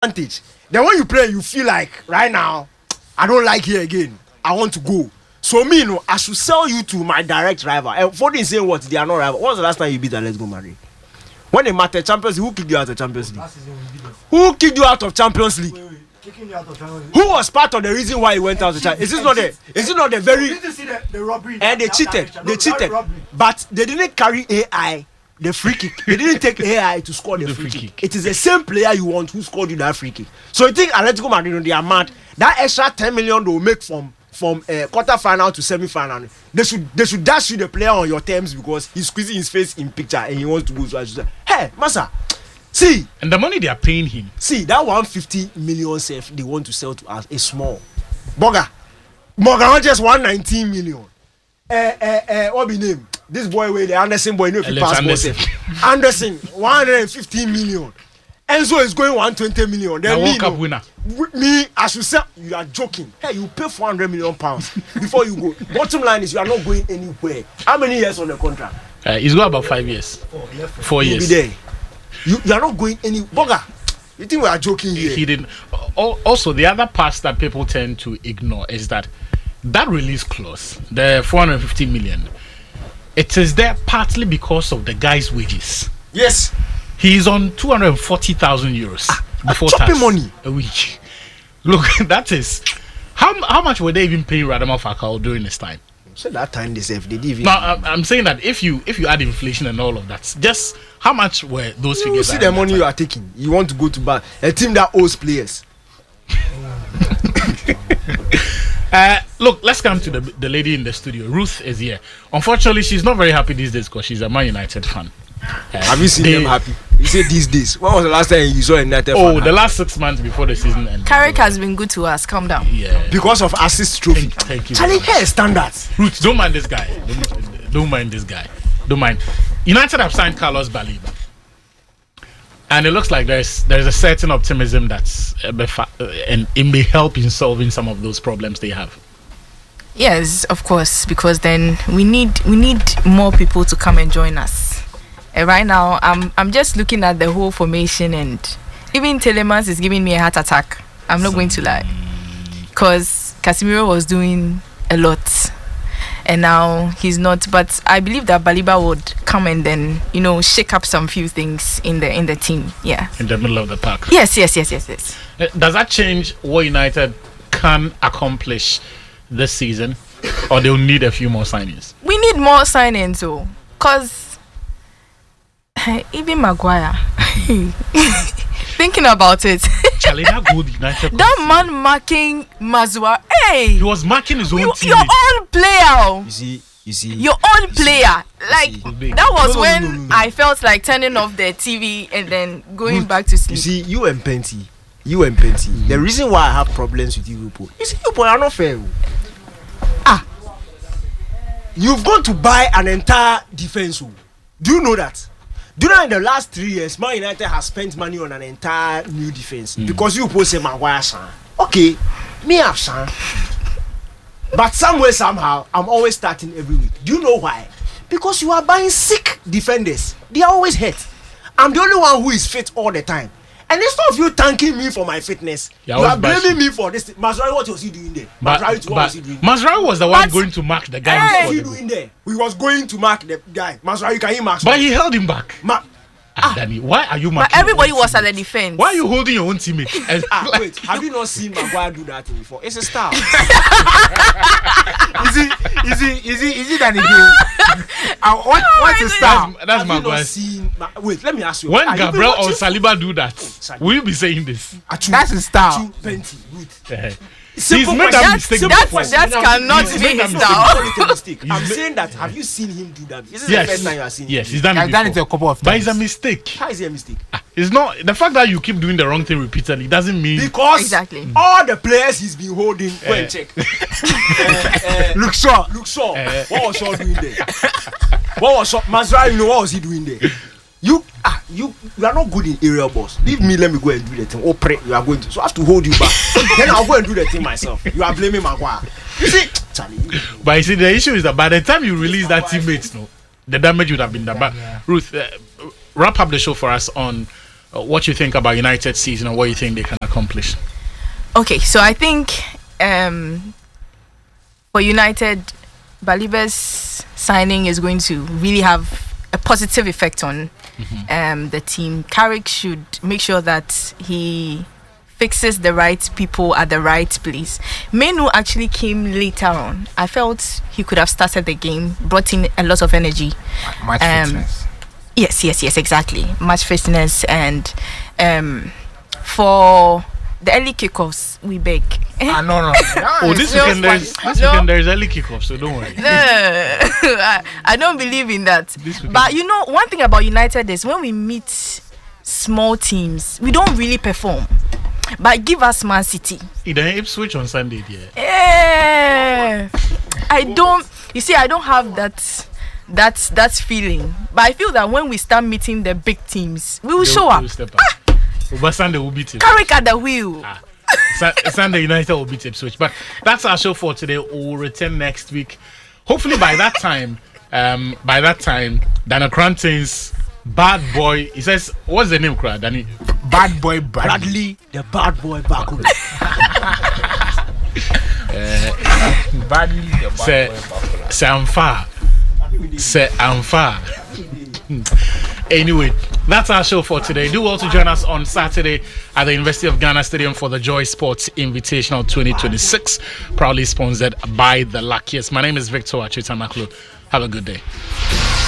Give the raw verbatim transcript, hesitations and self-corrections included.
advantage. Then when you play, you feel like right now, I don't like here again. I want to go. So me, you know, I should sell you to my direct rival. And for the saying what they are not rival. When was the last time you beat Atletico Madrid? When they met the Champions League, who kicked you out of Champions League? Who kicked you out of Champions League? Wait, wait. Kicking you out of Champions League. Who was part of the reason why he went out of Champions League? Is this not the? Is it not the very? Did you see the, the robbery? And they cheated. They cheated. But they didn't carry A I. The free kick. They didn't take A I to score the, the free, free kick. kick. It is the same player you want who scored you that free kick. So you think Atletico Madrid, they are mad? That extra ten million they will make from from uh, quarter final to semi final. They should they should dash you the player on your terms because he's squeezing his face in picture and he wants to go. So I should say, hey, Massa, see. And the money they are paying him. See that one fifty million safe they want to sell to us is small. Boga, Morgan just one nineteen million. Uh, uh, uh, what be name? This boy way the Anderson boy, you know if he pass Anderson. Anderson, one hundred fifteen million. Enzo is going one twenty million. Then the me, World Cup no, winner. Me, I should say, you are joking. Hey, you pay four hundred million pounds before you go. Bottom line is you are not going anywhere. How many years on the contract? Uh, he's got about five years. Four, four years. You'll be there. You, you are not going any. Boga, you think we are joking here? He didn't. Also, the other part that people tend to ignore is that that release clause, the four hundred fifty million, it is there partly because of the guy's wages. Yes. He is on two hundred forty thousand euros ah, before tax money a week. Look, that is how how much were they even paying Radamel Falcao during this time? So that time they said they didn't even. Now I'm, I'm saying that if you if you add inflation and all of that, just how much were those you figures? See the money you are taking. You want to go to buy a team that owes players. Uh, look, let's come to the the lady in the studio. Ruth is here. Unfortunately, she's not very happy these days because she's a Man United fan. Uh, Have you seen they, them happy? You say these days. When was the last time you saw a United oh, fan? Oh, the happy? last six months before the season ended. Carrick has been good to us. Calm down. Yeah. Because of assist trophy. Thank, thank you. Charlie, here standards. Ruth, don't mind this guy. Don't, don't mind this guy. Don't mind. United have signed Carlos Baleba. And it looks like there's there's a certain optimism that's uh, befa- uh, and it may help in solving some of those problems they have. Yes, of course, because then we need we need more people to come and join us. And right now, I'm I'm just looking at the whole formation, and even Telemans is giving me a heart attack. I'm not going to lie, because Casemiro was doing a lot, and now he's not. But I believe that Baleba would come and then you know shake up some few things in the in the team. Yeah, in the middle of the park. Yes, yes, yes, yes, yes. Uh, does that change what United can accomplish this season, or they'll need a few more signings? We need more signings, though, cause even Maguire. Thinking about it, Charlie, that goal United that man marking Mazua, hey, he was marking his own you, team. Your own player. You see, you see, your own player. Like see. that was no, no, when no, no, no. I felt like turning off the T V and then going back to sleep. You see, you and Penty, you and Penty. Mm-hmm. The reason why I have problems with you people, you see, you people are not fair. Ah, you've got to buy an entire defense. Do you know that? During the last three years, Man United has spent money on an entire new defense mm. because you people say Maguire Shan. Okay, me have Shan. But somewhere, somehow, I'm always starting every week. Do you know why? Because you are buying sick defenders. They are always hurt. I'm the only one who is fit all the time. And instead of you thanking me for my fitness, you are blaming me for this. Mazraoui, what was he doing there? Mazraoui, what was he doing? Mazraoui was the one but, going to mark the guy. What was he doing there? He was going to mark the guy. Mazraoui, can he mark? But he held him back. Ma- ah, Danny, why are you marking? But everybody was at the defense. Why are you holding your own teammate? ah, wait, have you not seen Maguire do that thing before? It's a style. is it? Is it? Is it? Is it that again? uh, what? Oh what's the style? That's, that's Maguire. Ma- wait, let me ask you. When Gabriel or Saliba do that, oh, will you be saying this? Achu, that's his style. Penty, Ruth. Uh-huh. He's made that mistake. That, that cannot be his style. I'm saying that. Have you seen him do that? This is yes. the first time you are seeing yes, him. he's done it. I've done it a couple of times. But it's a mistake. How is it a mistake? Ah, it's not the fact that you keep doing the wrong thing repeatedly doesn't mean because exactly all the players he's been holding. Go uh, and check. uh, uh, look Shaw. Look Shaw. Uh, what was Shaw doing there? What was Shaw? Mazraoui, you know what was he doing there? You ah you you are not good in aerial balls. Leave me, let me go and do the thing. Oh, pray, you are going to. So I have to hold you back. Then I'll go and do the thing myself. You are blaming Maguire. You see, Charlie. But you see, the issue is that by the time you release that teammates, no, the damage would have been done. But Ruth, uh, wrap up the show for us on uh, what you think about United season and what you think they can accomplish. Okay, so I think um, for United, Baliba's signing is going to really have a positive effect on mm-hmm. um, the team. Carrick should make sure that he fixes the right people at the right place. Menu actually came later on. I felt he could have started the game, brought in a lot of energy. Much um, fitness. Yes, yes, yes, exactly. Much fitness. And um, for the early kickoffs, we beg. Ah, no, no. Oh, this No, weekend there's this no. weekend there's early kickoff, so don't worry. No, I, I don't believe in that. This weekend- But you know, one thing about United is when we meet small teams, we don't really perform. But give us Man City. He done Ipswich on Sunday, yeah. Eh, I don't. You see, I don't have that. That that feeling. But I feel that when we start meeting the big teams, we will They show will- up. they will step up. But Sunday will beat him. Carrick at the wheel. Ah. Sa- Sunday United will beat Ipswich. But that's our show for today. We'll return next week. Hopefully by that time, um, by that time, Daniel Cranton's bad boy. He says, "What's the name, Crad? Danny." Bad boy Bradley. Bradley, the bad boy back home. Bradley, the bad Say, boy Buffalo. say I'm far. Say I'm far. Anyway, that's our show for today. Do also join us on Saturday at the University of Ghana Stadium for the Joy Sports Invitational twenty twenty-six, proudly sponsored by the Luckiest. My name is Victor Achutamaklu. Have a good day.